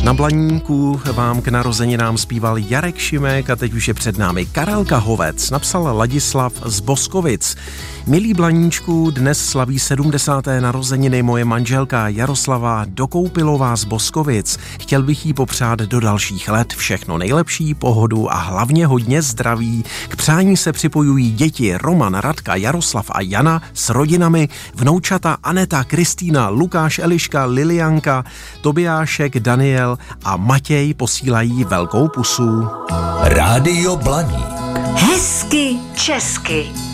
Na Blaníku vám k narozeninám zpíval Jarek Šimek a teď už je před námi Karel Kahovec, napsal Ladislav z Boskovic. Milý Blaníčku, dnes slaví 70. narozeniny moje manželka Jaroslava Dokoupilová z Boskovic. Chtěl bych jí popřát do dalších let všechno nejlepší, pohodu a hlavně hodně zdraví. K přání se připojují děti Roman, Radka, Jaroslav a Jana s rodinami, vnoučata Aneta, Kristýna, Lukáš, Eliška, Lilianka, Tobiášek, Daniel a Matěj posílají velkou pusu. Rádio Blaník. Hezky česky.